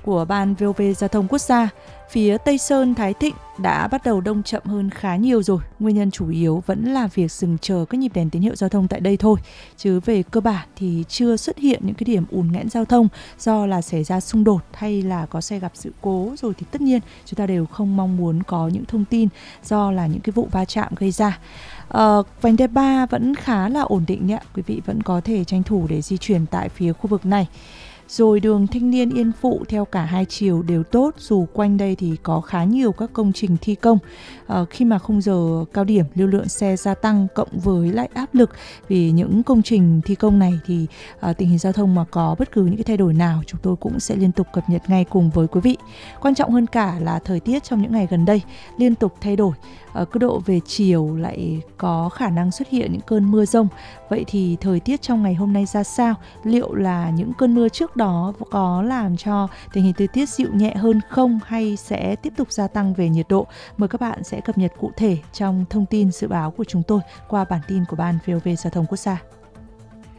của Ban VOV Giao thông Quốc gia, phía Tây Sơn, Thái Thịnh đã bắt đầu đông chậm hơn khá nhiều rồi. Nguyên nhân chủ yếu vẫn là việc dừng chờ các nhịp đèn tín hiệu giao thông tại đây thôi. Chứ về cơ bản thì chưa xuất hiện những cái điểm ùn nghẽn giao thông do là xảy ra xung đột hay là có xe gặp sự cố rồi, thì tất nhiên chúng ta đều không mong muốn có những thông tin do là những cái vụ va chạm gây ra. Vành đai 3 vẫn khá là ổn định nhé. Quý vị vẫn có thể tranh thủ để di chuyển tại phía khu vực này. Rồi đường Thanh Niên Yên Phụ theo cả hai chiều đều tốt, dù quanh đây thì có khá nhiều các công trình thi công. Khi mà khung giờ cao điểm lưu lượng xe gia tăng cộng với lại áp lực vì những công trình thi công này thì tình hình giao thông mà có bất cứ những cái thay đổi nào chúng tôi cũng sẽ liên tục cập nhật ngay cùng với quý vị. Quan trọng hơn cả là thời tiết trong những ngày gần đây liên tục thay đổi. Cấp độ về chiều lại có khả năng xuất hiện những cơn mưa rông. Vậy thì thời tiết trong ngày hôm nay ra sao? Liệu là những cơn mưa trước đó có làm cho tình hình thời tiết dịu nhẹ hơn không, hay sẽ tiếp tục gia tăng về nhiệt độ? Mời các bạn sẽ cập nhật cụ thể trong thông tin dự báo của chúng tôi qua bản tin của Ban VOV Giao thông Quốc gia.